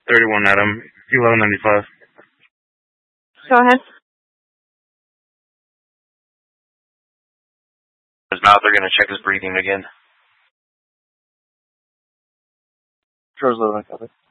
31 Adam, 1195. Go ahead. His mouth, they're going to check his breathing again. Charles 11, copy.